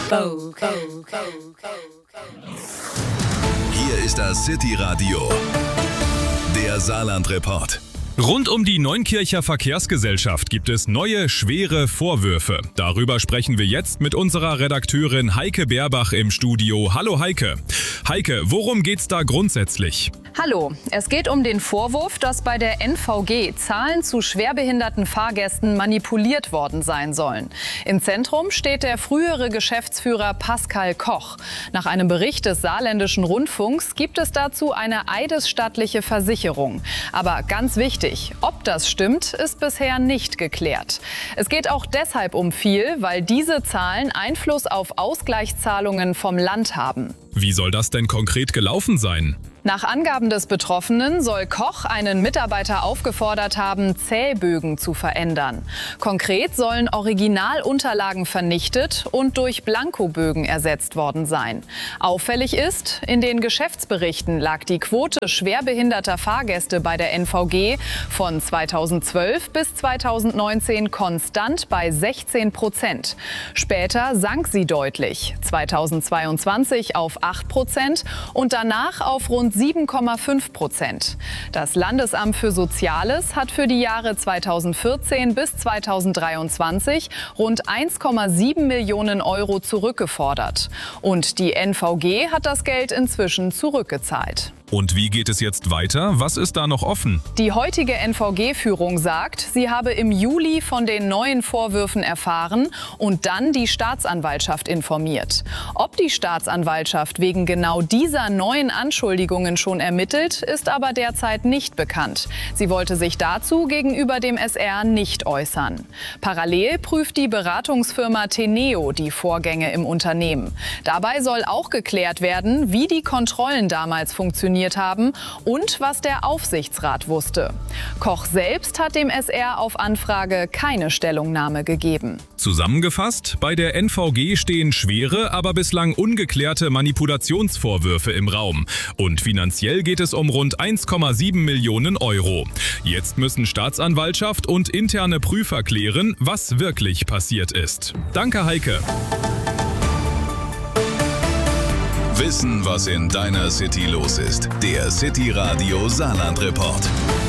Hier ist das City Radio, der Saarland-Report. Rund um die Neunkircher Verkehrsgesellschaft gibt es neue, schwere Vorwürfe. Darüber sprechen wir jetzt mit unserer Redakteurin Heike Beerbach im Studio. Hallo Heike. Heike, worum geht's da grundsätzlich? Hallo, es geht um den Vorwurf, dass bei der NVG Zahlen zu schwerbehinderten Fahrgästen manipuliert worden sein sollen. Im Zentrum steht der frühere Geschäftsführer Pascal Koch. Nach einem Bericht des Saarländischen Rundfunks gibt es dazu eine eidesstattliche Versicherung. Aber ganz wichtig, ob das stimmt, ist bisher nicht geklärt. Es geht auch deshalb um viel, weil diese Zahlen Einfluss auf Ausgleichszahlungen vom Land haben. Wie soll das denn konkret gelaufen sein? Nach Angaben des Betroffenen soll Koch einen Mitarbeiter aufgefordert haben, Zählbögen zu verändern. Konkret sollen Originalunterlagen vernichtet und durch Blankobögen ersetzt worden sein. Auffällig ist, in den Geschäftsberichten lag die Quote schwerbehinderter Fahrgäste bei der NVG von 2012 bis 2019 konstant bei 16%. Später sank sie deutlich, 2022 auf 8% und danach auf rund 7,5%. Das Landesamt für Soziales hat für die Jahre 2014 bis 2023 rund 1,7 Millionen Euro zurückgefordert. Und die NVG hat das Geld inzwischen zurückgezahlt. Und wie geht es jetzt weiter? Was ist da noch offen? Die heutige NVG-Führung sagt, sie habe im Juli von den neuen Vorwürfen erfahren und dann die Staatsanwaltschaft informiert. Ob die Staatsanwaltschaft wegen genau dieser neuen Anschuldigungen schon ermittelt, ist aber derzeit nicht bekannt. Sie wollte sich dazu gegenüber dem SR nicht äußern. Parallel prüft die Beratungsfirma Teneo die Vorgänge im Unternehmen. Dabei soll auch geklärt werden, wie die Kontrollen damals funktioniert haben und was der Aufsichtsrat wusste. Koch selbst hat dem SR auf Anfrage keine Stellungnahme gegeben. Zusammengefasst, bei der NVG stehen schwere, aber bislang ungeklärte Manipulationsvorwürfe im Raum. Und finanziell geht es um rund 1,7 Millionen Euro. Jetzt müssen Staatsanwaltschaft und interne Prüfer klären, was wirklich passiert ist. Danke, Heike. Wissen, was in deiner City los ist. Der City Radio Saarland-Report.